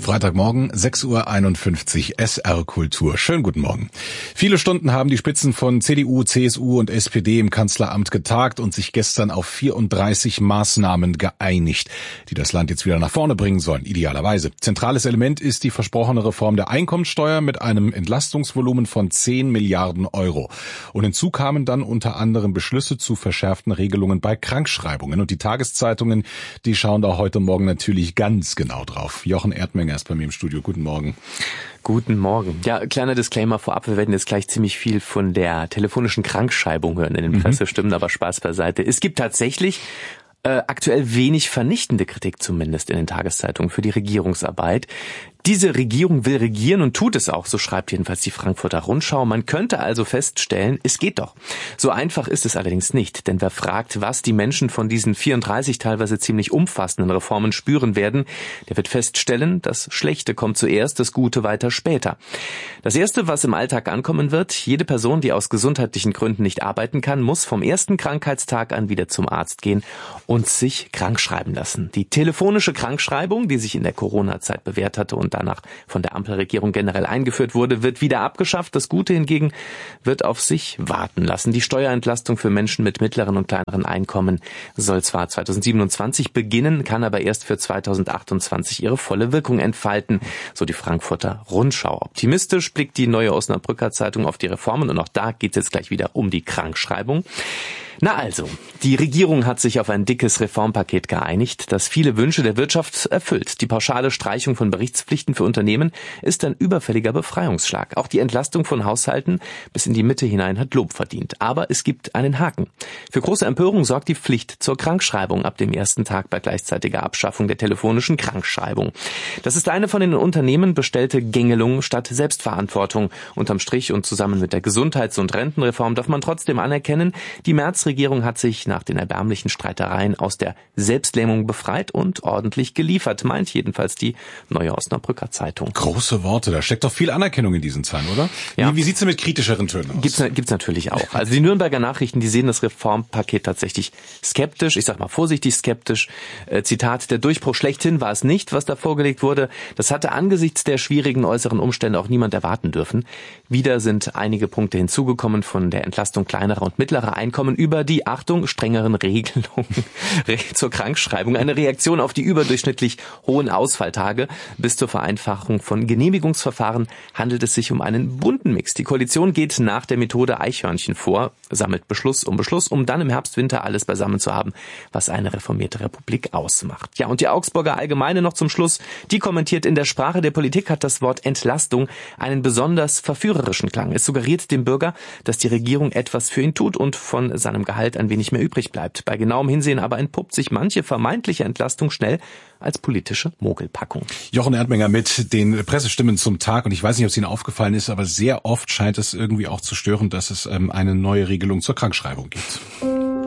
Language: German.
Freitagmorgen, 6:51 Uhr, SR Kultur. Schönen guten Morgen. Viele Stunden haben die Spitzen von CDU, CSU und SPD im Kanzleramt getagt und sich gestern auf 34 Maßnahmen geeinigt, die das Land jetzt wieder nach vorne bringen sollen, idealerweise. Zentrales Element ist die versprochene Reform der Einkommensteuer mit einem Entlastungsvolumen von 10 Milliarden Euro. Und hinzu kamen dann unter anderem Beschlüsse zu verschärften Regelungen bei Krankschreibungen. Und die Tageszeitungen, die schauen da heute Morgen natürlich ganz genau drauf. Jochen Erdmenger ist bei mir im Studio. Guten Morgen. Guten Morgen. Ja, kleiner Disclaimer vorab. Wir werden jetzt gleich ziemlich viel von der telefonischen Krankschreibung hören in den Pressestimmen, aber Spaß beiseite. Es gibt tatsächlich aktuell wenig vernichtende Kritik zumindest in den Tageszeitungen für die Regierungsarbeit. Diese Regierung will regieren und tut es auch, so schreibt jedenfalls die Frankfurter Rundschau. Man könnte also feststellen, es geht doch. So einfach ist es allerdings nicht, denn wer fragt, was die Menschen von diesen 34 teilweise ziemlich umfassenden Reformen spüren werden, der wird feststellen, das Schlechte kommt zuerst, das Gute weiter später. Das Erste, was im Alltag ankommen wird, jede Person, die aus gesundheitlichen Gründen nicht arbeiten kann, muss vom ersten Krankheitstag an wieder zum Arzt gehen und sich krankschreiben lassen. Die telefonische Krankschreibung, die sich in der Corona-Zeit bewährt hatte und danach von der Ampelregierung generell eingeführt wurde, wird wieder abgeschafft. Das Gute hingegen wird auf sich warten lassen. Die Steuerentlastung für Menschen mit mittleren und kleineren Einkommen soll zwar 2027 beginnen, kann aber erst für 2028 ihre volle Wirkung entfalten, so die Frankfurter Rundschau. Optimistisch blickt die Neue Osnabrücker Zeitung auf die Reformen und auch da geht es jetzt gleich wieder um die Krankschreibung. Na also, die Regierung hat sich auf ein dickes Reformpaket geeinigt, das viele Wünsche der Wirtschaft erfüllt. Die pauschale Streichung von Berichtspflichten für Unternehmen ist ein überfälliger Befreiungsschlag. Auch die Entlastung von Haushalten bis in die Mitte hinein hat Lob verdient. Aber es gibt einen Haken. Für große Empörung sorgt die Pflicht zur Krankschreibung ab dem ersten Tag bei gleichzeitiger Abschaffung der telefonischen Krankschreibung. Das ist eine von den Unternehmen bestellte Gängelung statt Selbstverantwortung. Unterm Strich und zusammen mit der Gesundheits- und Rentenreform darf man trotzdem anerkennen, die Märzregierung hat sich nach den erbärmlichen Streitereien aus der Selbstlähmung befreit und ordentlich geliefert, meint jedenfalls die Neue Osnabrücker Zeitung. Große Worte, da steckt doch viel Anerkennung in diesen Zahlen, oder? Ja. Wie sieht's denn mit kritischeren Tönen aus? Gibt's natürlich auch. Also die Nürnberger Nachrichten, die sehen das Reformpaket tatsächlich skeptisch, ich sag mal vorsichtig skeptisch. Zitat, der Durchbruch schlechthin war es nicht, was da vorgelegt wurde. Das hatte angesichts der schwierigen äußeren Umstände auch niemand erwarten dürfen. Wieder sind einige Punkte hinzugekommen von der Entlastung kleinerer und mittlerer Einkommen über die, Achtung, strengeren Regelungen zur Krankschreibung, eine Reaktion auf die überdurchschnittlich hohen Ausfalltage. Bis zur Vereinfachung von Genehmigungsverfahren handelt es sich um einen bunten Mix. Die Koalition geht nach der Methode Eichhörnchen vor, sammelt Beschluss, um dann im Herbst, Winter alles beisammen zu haben, was eine reformierte Republik ausmacht. Ja, und die Augsburger Allgemeine noch zum Schluss, die kommentiert, in der Sprache der Politik hat das Wort Entlastung einen besonders verführerischen Klang. Es suggeriert dem Bürger, dass die Regierung etwas für ihn tut und von seinem Gehalt ein wenig mehr übrig bleibt. Bei genauem Hinsehen aber entpuppt sich manche vermeintliche Entlastung schnell als politische Mogelpackung. Jochen Erdmenger mit den Pressestimmen zum Tag. Und ich weiß nicht, ob es Ihnen aufgefallen ist, aber sehr oft scheint es irgendwie auch zu stören, dass es eine neue Regelung zur Krankschreibung gibt.